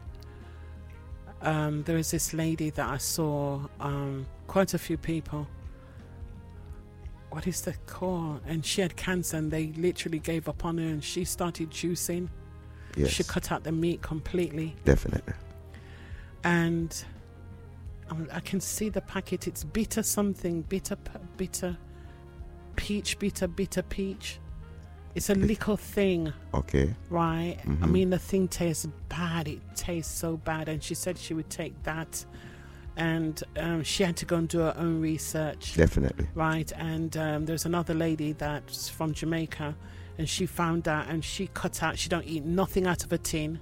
um, there is this lady that I saw, um, quite a few people. What is the call? And she had cancer and they literally gave up on her and she started juicing. Yes, She cut out the meat completely. definitely. And um, I can see the packet. It's bitter something, bitter, p- bitter, peach, bitter, bitter peach. It's a little thing, Okay. right? I Mhm. mean, the thing tastes bad. It tastes so bad. And she said she would take that. And um, she had to go and do her own research, Definitely. right? And um, there's another lady that's from Jamaica. And she found out and she cut out, she don't eat nothing out of a tin,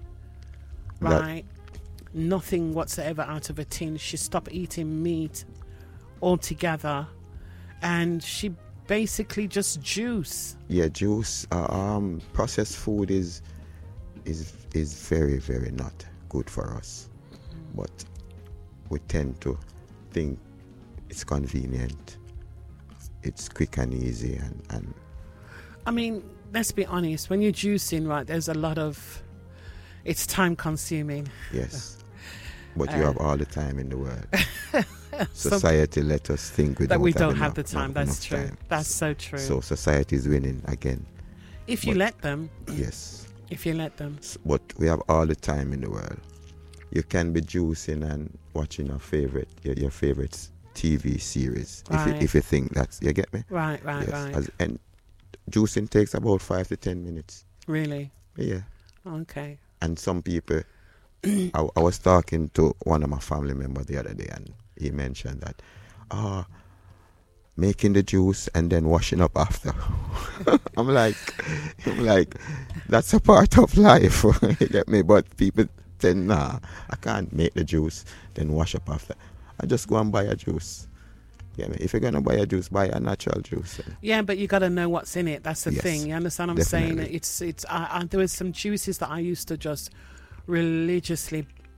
That- right? Nothing whatsoever out of a tin. She stopped eating meat altogether. And she basically just juice. Yeah, juice. Uh, um, processed food is is is very very not good for us, but we tend to think it's convenient, it's quick and easy, and and I mean, let's be honest. When you're juicing, right, there's a lot of, it's time consuming. yes, but you Uh, have all the time in the world. Society let us think we That don't we have don't enough, have the time. not That's enough true. time. That's so true. So society is winning again. if you but- let them, Yes, if you let them. S- but we have all the time in the world. You can be juicing and watching your favorite your, your favorite T V series if you, Right. if you think that's, you get me. Right, right, Yes, right. as- and juicing takes about five to ten minutes. Really? Yeah, Okay. and some people. I, I was talking to one of my family members the other day, and he mentioned that, ah, making the juice and then washing up after. I'm like, I'm like, that's a part of life. You get me? But people tend, nah, I can't make the juice then wash up after. I just go and buy a juice. Yeah, me? If you're gonna buy a juice, buy a natural juice. Yeah, but you got to know what's in it. That's the Yes, thing. You understand what I'm saying? definitely. It's it's. I, I, there was some juices that I used to just religiously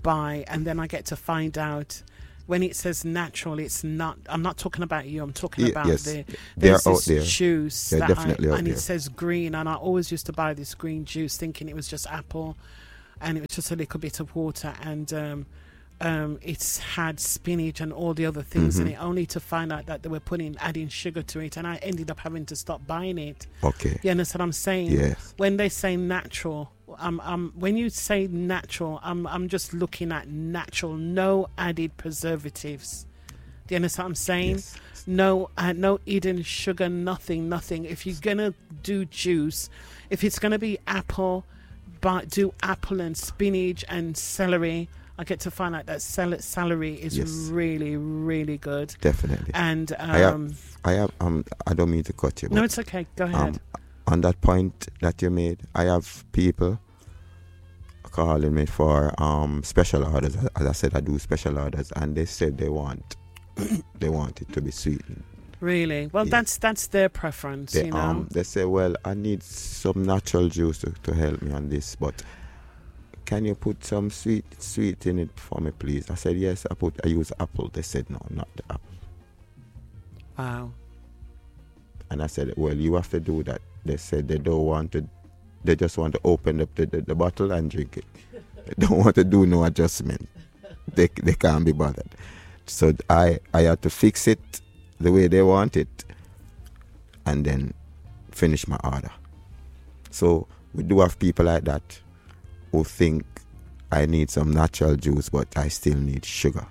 buy, and then I get to find out when it says natural, it's not. I'm not talking about you. I'm talking Yeah, about yes. the They are there's out this there. juice They're that definitely I, out and there. it says green, and I always used to buy this green juice thinking it was just apple, and it was just a little bit of water, and um, um, it's had spinach and all the other things in Mhm. it, only to find out that they were putting adding sugar to it, and I ended up having to stop buying it. Okay. You understand what I'm saying? Yes. When they say natural, um, um, when you say natural, I'm I'm just looking at natural, no added preservatives. Do you understand what I'm saying? Yes. No, uh, no hidden sugar, nothing, nothing. If you're gonna do juice, if it's gonna be apple, but do apple and spinach and celery. I get to find out that cel- celery is Yes. really, really good. Definitely. And I have, um, I have, um, I don't mean to cut you, but no, it's okay. Go ahead. um, on that point that you made, I have people calling me for um special orders. As I said, I do special orders, and they said they want, they want it to be sweetened. Really? Well, Yeah. that's that's their preference, They you know. um, they say, well, I need some natural juice to, to help me on this, but can you put some sweet sweet in it for me, please? I said, yes. I put, I use apple. They said, no, not the apple. Wow. And I said, well, you have to do that. They said they don't want to, they just want to open up the, the, the bottle and drink it. They don't want to do no adjustment. They they can't be bothered. So I, I had to fix it the way they want it and then finish my order. So we do have people like that who think I need some natural juice, but I still need sugar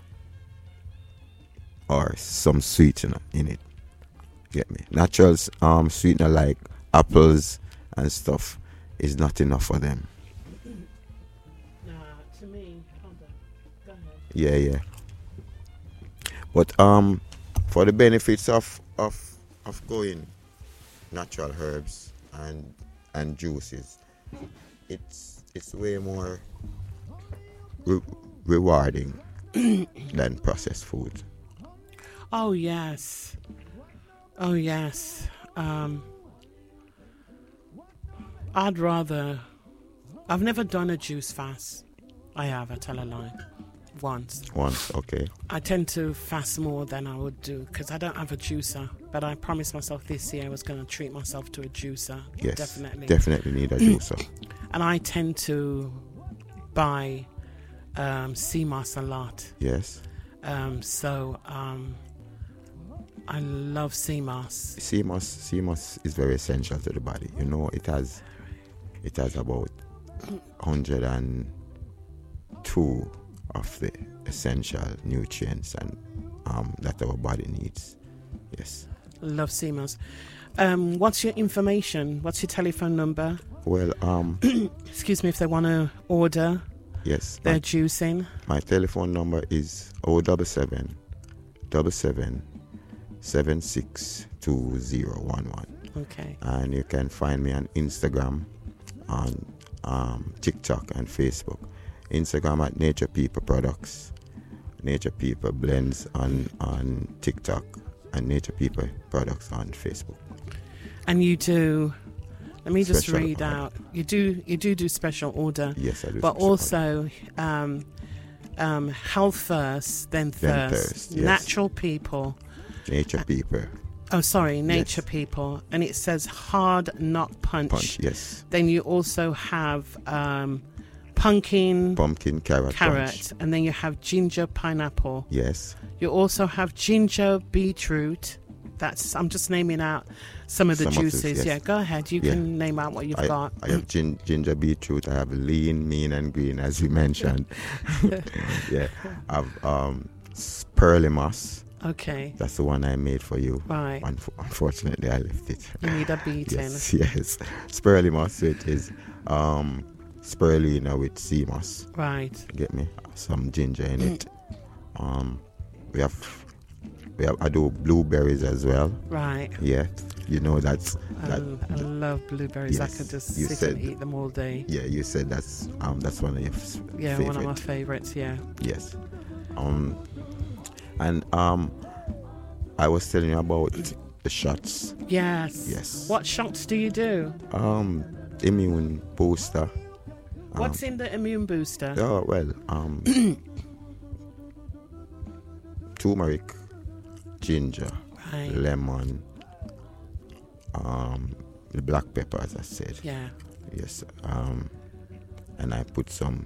or some sweetener in it. Get me? Natural um, sweetener like apples and stuff is not enough for them. Nah, to me, hold on. Go ahead. Yeah, yeah. But um, for the benefits of of of going natural herbs and and juices, it's it's way more re- rewarding than processed food. Oh yes. Oh yes. Um, I'd rather. I've never done a juice fast. I have. I tell a lie. Once. Once, okay. I tend to fast more than I would do because I don't have a juicer. But I promised myself this year I was going to treat myself to a juicer. Yes, Definitely. definitely need a juicer. And I tend to buy um, sea moss a lot. Yes. Um, so um, I love sea moss. Sea moss, sea moss is very essential to the body. You know, it has, it has about one hundred two of the essential nutrients and um, that our body needs. Yes. Love sea moss. Um, what's your information? What's your telephone number? Well, um, Excuse me, if they want to order yes. their My, juicing. my telephone number is oh seven seven, seven seven, seven six two zero one one. Okay. And you can find me on Instagram, on um, TikTok and Facebook. Instagram at Nature People Products, Nature People Blends on, on TikTok, and Nature People Products on Facebook. And you do. Let me just Special read order. out. You do. You do do special order. Yes, I do. But special order. also um, um, health first, then thirst. Then thirst, yes. Natural people. Nature People Oh, sorry, nature Yes. people. And it says hard not punch. Punch, yes. Then you also have um, pumpkin, Pumpkin carrot carrot, punch. and then you have ginger pineapple. Yes. You also have ginger beetroot. That's I'm just naming out some of the Some of those, juices. yes. Yeah, go ahead. You Yeah. can name out what you've I, got. I have gin, ginger beetroot. I have lean, mean, and green, as we mentioned. Yeah. I have um, pearly moss. Okay, That's the one I made for you. right. Unf- unfortunately, I left it. You need a beating. Yes, yes. Spirulina, so it is um, spirulina with sea moss. Right. Get me? Some ginger in it. Um, we have, we have. I do blueberries as well. Right. Yeah, you know that's I, that. I love blueberries. I Yes, could just you sit said- and eat them all day. Yeah, you said that's um that's one of your f- Yeah, favorite. one of my favorites. Yeah. Yes. Um, and um, I was telling you about the shots. Yes. Yes. What shots do you do? Um, immune booster. What's um, in the immune booster? Oh, well, um, turmeric, ginger, Right. lemon, um, the black pepper, as I said. Yeah. Yes. Um, and I put some.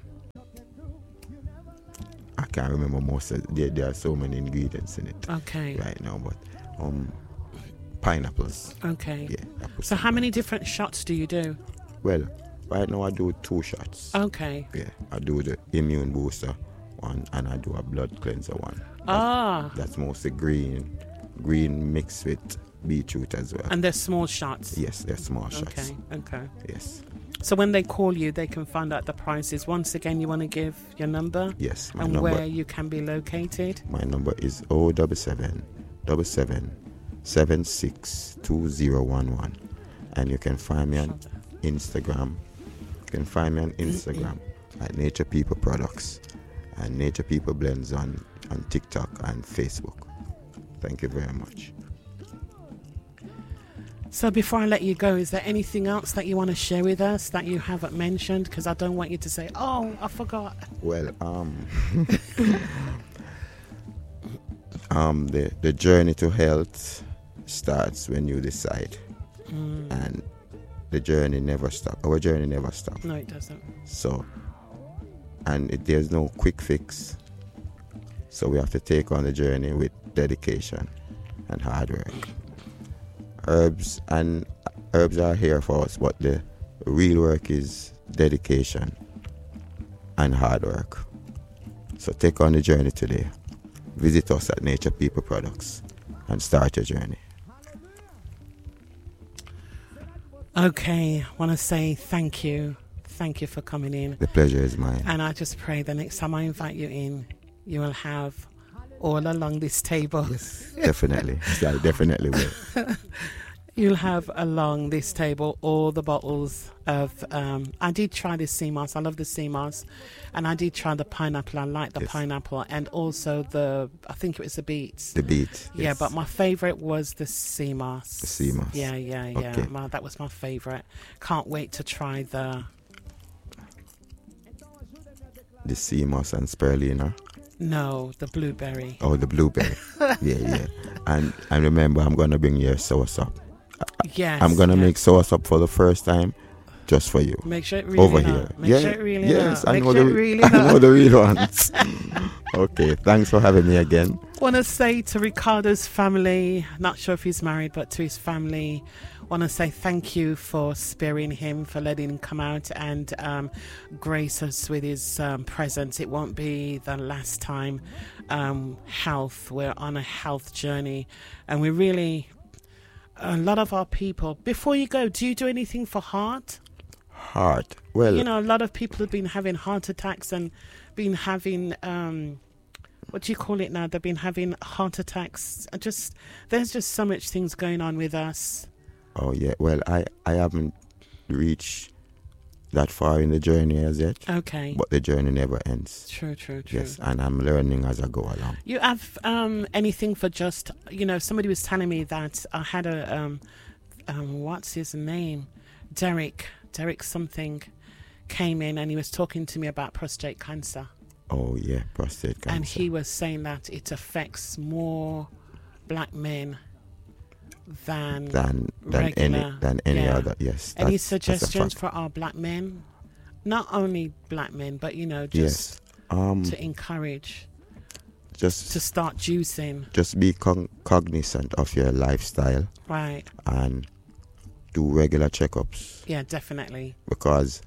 I can't remember most of there. There are so many ingredients in it Okay. right now, but um, pineapples. Okay. Yeah. I put So some how many pineapples. different shots do you do? Well, right now I do two shots. Okay. Yeah, I do the immune booster one, and I do a blood cleanser one. Ah. That's mostly green, green mixed with beetroot as well. And they're small shots. Yes, they're small shots. Okay. Okay. Yes, So when they call you, they can find out the prices. Once again, you want to give your number yes. My and number, where you can be located. my number is O double seven double seven seven six two zero one one, and you can find me on Instagram. You can find me on Instagram at Nature People Products and Nature People Blends on on TikTok and Facebook. Thank you very much. So before I let you go, is there anything else that you want to share with us that you haven't mentioned? Because I don't want you to say, oh, I forgot. Well, um, um, the the journey to health starts when you decide, Mm. and the journey never stops. Our journey never stops. No, it doesn't. So, and it, there's no quick fix. So we have to take on the journey with dedication and hard work. Herbs and herbs are here for us, but the real work is dedication and hard work. So take on the journey today. Visit us at Nature People Products and start your journey. Okay, I want to say thank you. Thank you for coming in. The pleasure is mine. And I just pray the next time I invite you in, you will have all along this table. Definitely. I definitely will. You'll have along this table all the bottles of. Um, I did try the sea moss. I love the sea moss, and I did try the pineapple. I like the Yes. pineapple, and also the. I think it was the beets. The beat. Yeah, yes. but my favourite was the sea moss. The sea moss. Yeah, yeah, yeah. Okay. My, that was my favourite. Can't wait to try the. The sea moss and spirulina. No, the blueberry. Oh, the blueberry. yeah, yeah. And and remember, I'm gonna bring you a soursop. Yes. I'm gonna yes. make soursop for the first time, just for you. Make sure it really Over hot. here. Make yeah. sure it really yes, hot. I Make know sure the it really I hot. know the real ones. Okay, thanks for having me again. Want to say to Ricardo's family, not sure if he's married, but to his family, want to say thank you for sparing him, for letting him come out and um, grace us with his um, presence. It won't be the last time. Um, health, we're on a health journey, and we really, a lot of our people. Before you go, do you do anything for heart? Heart. Well, You know, a lot of people have been having heart attacks and been having, um, what do you call it now? They've been having heart attacks. I Just there's just so much things going on with us. oh yeah. Well, I I haven't reached that far in the journey as yet, Okay. but the journey never ends. True, true, true. Yes, and I'm learning as I go along. You have um, anything for just, you know, somebody was telling me that I had a, um, um, what's his name? Derek, Derek something came in and he was talking to me about prostate cancer. Oh yeah, prostate cancer. And he was saying that it affects more black men than than than any regular, than any yeah. other. Yes. Any that's- that's a suggestions fact. for our black men? Not only black men, but, you know, Yes. just Um. to encourage, Just to start juicing. just be con- cognizant of your lifestyle Right. and do regular checkups, Yeah, definitely. because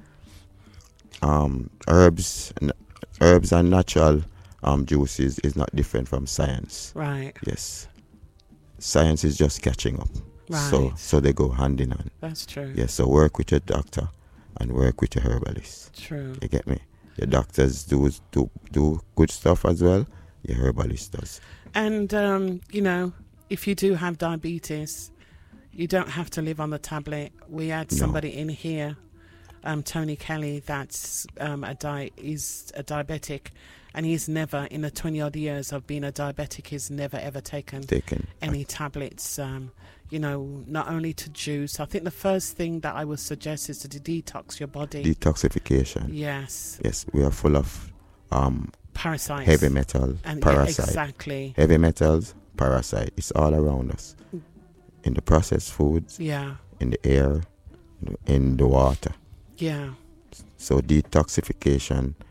um herbs n- herbs and natural um juices is not different from science. Right. Yes. Science is just catching up. So Right. so they go hand in hand. That's true. Yes, so work with your doctor and work with your herbalist. True. You get me? Your doctors do do do good stuff as well. Your herbalist does. And, um, you know, if you do have diabetes, you don't have to live on the tablet. We had No. somebody in here um, Tony Kelly, that's um, a di- is a diabetic, and he's never, in the twenty odd years of being a diabetic, he's never ever taken, taken any tablets. Um, you know, not only to juice. I think the first thing that I would suggest is to detox your body. Detoxification. Yes. Yes, we are full of um, parasites, heavy metal, and parasite. Yeah, exactly. Heavy metals, parasite. It's all around us. In the processed foods. Yeah. In the air, in the water. Yeah. So detoxification